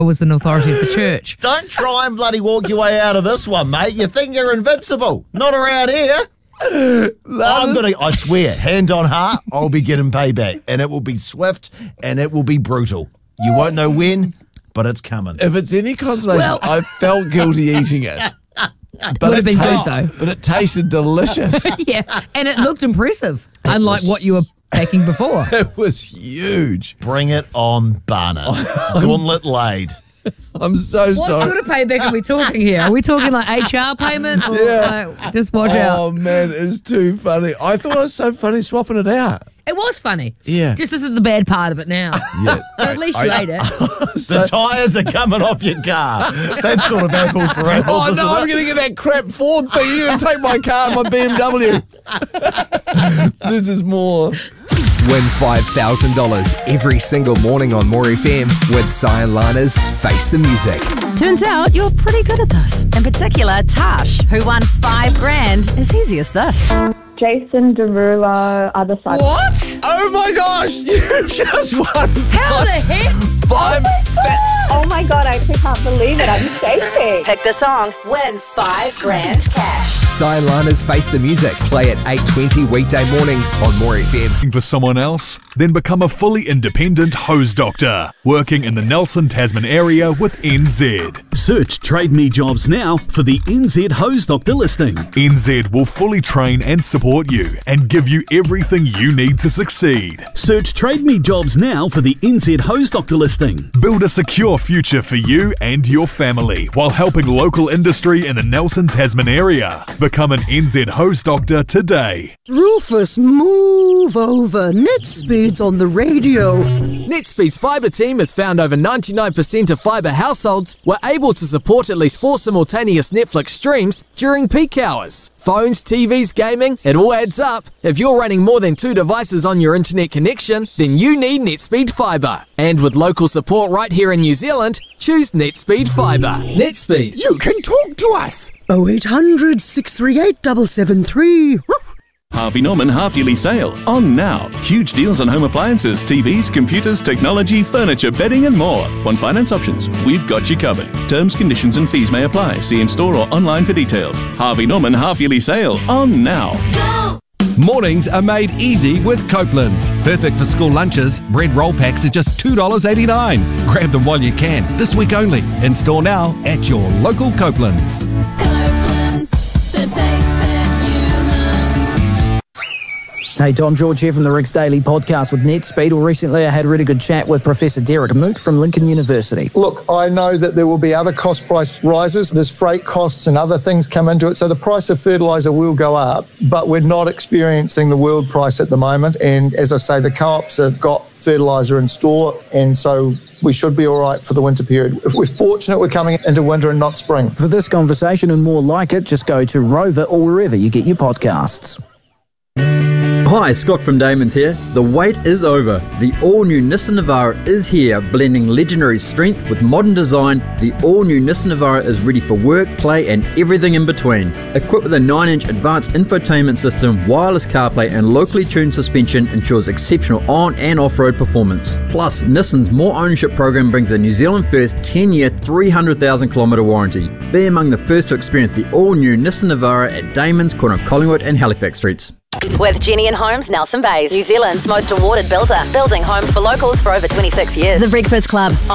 was an authority of the church. Don't try and bloody walk your way out of this one, mate. You think you're invincible. Not around here. I swear, hand on heart, I'll be getting payback. And it will be swift and it will be brutal. You won't know when, but it's coming. If it's any consolation, I felt guilty eating it. But would have been good, though. But it tasted delicious. Yeah, and it looked impressive, unlike what you were packing before. It was huge. Bring it on, Barnett. Gauntlet laid. I'm so What sorry. sort of payback are we talking here? Are we talking like HR payment? Or like, just watch out. Oh, man, it's too funny. I thought it was so funny swapping it out. It was funny. Yeah. Just this is the bad part of it now. Yeah. But at least you ate it. The tyres are coming off your car. That's sort of apples for apples. Oh, no, I'm going to get that crap Ford thing. You're going to take my car and my BMW. This is more. Win $5,000 every single morning on More FM with Cyan Lana's Face the Music. Turns out you're pretty good at this. In particular, Tash, who won $5,000, is easy as this. Jason Derulo, other side. What? Oh, my gosh. You just won. How the heck? Oh my God, I actually can't believe it. I'm shaking. Pick the song, win $5,000 cash. Cyan Lana's Face the Music. Play at 8:20 weekday mornings on More FM. For someone else? Then become a fully independent hose doctor, working in the Nelson Tasman area with NZ. Search Trade Me Jobs now for the NZ Hose Doctor listing. NZ will fully train and support you and give you everything you need to succeed. Search Trade Me Jobs now for the NZ Hose Doctor listing. Build a secure future for you and your family while helping local industry in the Nelson Tasman area. Become an NZ hose doctor today. Rufus, move over. NetSpeed's on the radio. NetSpeed's fibre team has found over 99% of fibre households were able to support at least 4 simultaneous Netflix streams during peak hours. Phones, TVs, gaming, it all adds up. If you're running more than 2 devices on your internet connection, then you need NetSpeed Fibre. And with local support right here in New Zealand, choose NetSpeed Fibre. NetSpeed. You can talk to us. 0800 638 773. Harvey Norman half-yearly sale on now. Huge deals on home appliances, TVs, computers, technology, furniture, bedding and more. On finance options, we've got you covered. Terms, conditions and fees may apply. See in-store or online for details. Harvey Norman half-yearly sale on now. Mornings are made easy with Copeland's. Perfect for school lunches. Bread roll packs are just $2.89. Grab them while you can. This week only. In store now at your local Copeland's. Copeland's, the taste that you love. Hey, Tom George here from the Rick's Daily Podcast with NetSpeed. Well, recently I had a really good chat with Professor Derek Moot from Lincoln University. Look, I know that there will be other cost price rises. There's freight costs and other things come into it. So the price of fertiliser will go up, but we're not experiencing the world price at the moment. And as I say, the co-ops have got fertiliser in store, and so we should be all right for the winter period. If we're fortunate, we're coming into winter and not spring. For this conversation and more like it, just go to Rover or wherever you get your podcasts. Hi, Scott from Damon's here. The wait is over. The all-new Nissan Navara is here, blending legendary strength with modern design. The all-new Nissan Navara is ready for work, play and everything in between. Equipped with a 9-inch advanced infotainment system, wireless CarPlay and locally tuned suspension ensures exceptional on- and off-road performance. Plus, Nissan's More Ownership program brings a New Zealand first 10-year, 300,000-kilometre warranty. Be among the first to experience the all-new Nissan Navara at Damon's, corner of Collingwood and Halifax Streets. With Jenny and Homes, Nelson Bays, New Zealand's most awarded builder, building homes for locals for over 26 years. The Breakfast Club.